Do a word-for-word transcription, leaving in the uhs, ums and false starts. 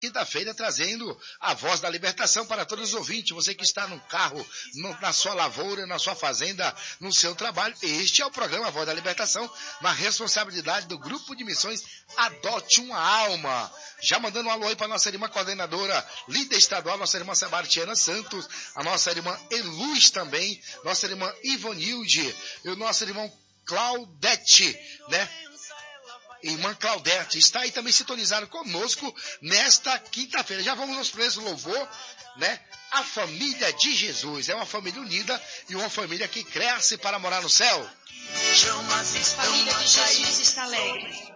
quinta-feira, trazendo a voz da libertação para todos os ouvintes. Você que está no carro, no, na sua lavoura, na sua fazenda, no seu trabalho. Este é o programa Voz da Libertação, na responsabilidade do Grupo de Missões Adote uma Alma. Já mandando um alô aí para a nossa irmã coordenadora, líder estadual, nossa irmã Sebastiana Santos, a nossa irmã Eluz também, nossa irmã Ivonilde e o nosso irmão Claudete, né? Irmã Claudete, está aí também sintonizado conosco nesta quinta-feira. Já vamos aos primeiros louvor, né? A família de Jesus é uma família unida e uma família que cresce para morar no céu. A família de Jesus está alegre.